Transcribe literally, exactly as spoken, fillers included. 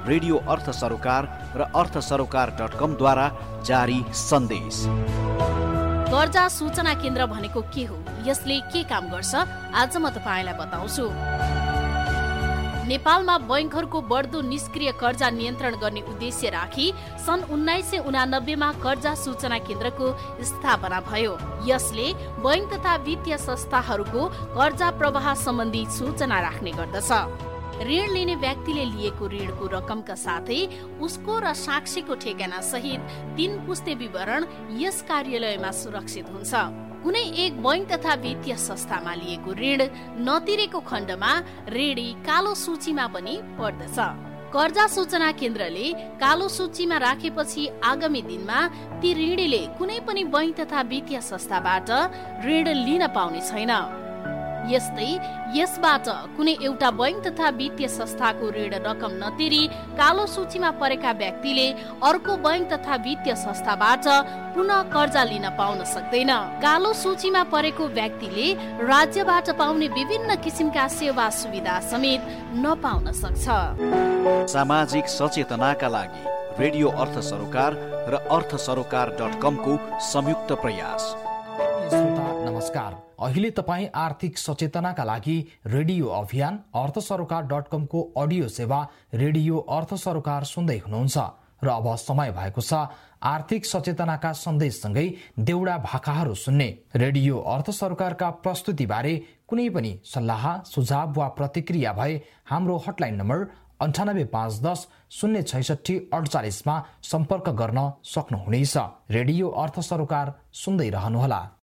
Radio अर्थ सरोकार र अर्थ सरोकार डट कमद्वारा जारी सन्देश। कर्जा सूचना केन्द्र भनेको के हो, यसले के काम गर्छ, आज म तपाईँलाई बताउँछु। नेपालमा बैंकहरूको बढ्दो निष्क्रिय कर्जा नियन्त्रण गर्ने उद्देश्य राखी सन् उन्नाइस सय उनानब्बेमा कर्जा सूचना केन्द्रको स्थापना भयो। यसले बैंक तथा वित्तीय संस्थाहरूको कर्जा प्रवाह सम्बन्धी सूचना राख्ने गर्दछ। ऋण लिने व्यक्तिले लिएको ऋणको रकमका साथै उसको र साक्षीको ठेगाना सहित तीन पुस्ते विवरण यस कार्यालयमा सुरक्षित हुन्छ। कुनै एक बैंक तथा वित्तीय संस्थामा लिएको ऋण नतिरेको खण्डमा ऋणी कालो सूचीमा पनि पर्दछ। कर्जा सूचना केन्द्रले कालो सूचीमा राखेपछि आगामी दिनमा ती ऋणीले कुनै पनि बैंक तथा वित्तीय संस्थाबाट ऋण लिन पाउने छैन। यस्तै यसबाट कुनै एउटा बैंक तथा वित्तीय संस्थाको ऋण रकम नतिरी कालो सूचीमा परेका व्यक्तिले अर्को बैंक तथा वित्तीय संस्थाबाट पुनः कर्जा लिन पाउन सक्दैन। कालो सूचीमा परेको व्यक्तिले राज्यबाट पाउने विभिन्न किसिमका सेवा सुविधा समेत नपाउन सक्छ। सामाजिक सचेतनाका लागि रेडियो अर्थ सरोकार र अर्थ सरोकार डट कमको संयुक्त प्रयास। नमस्कार, अहिले तपाईँ आर्थिक सचेतनाका लागि रेडियो अभियान अर्थ सरोकार डट कमको अडियो सेवा रेडियो अर्थ सरोकार सुन्दै हुनुहुन्छ र अब समय भएको छ आर्थिक सचेतनाका सन्देशसँगै देउडा भाकाहरू सुन्ने। रेडियो अर्थ सरोकारका प्रस्तुतिबारे कुनै पनि सल्लाह सुझाव वा प्रतिक्रिया भए हाम्रो हटलाइन नम्बर अन्ठानब्बे पाँच दस शून्य छैसठी अडचालिसमा सम्पर्क गर्न सक्नुहुनेछ। रेडियो अर्थ सरोकार सुन्दै रहनुहोला।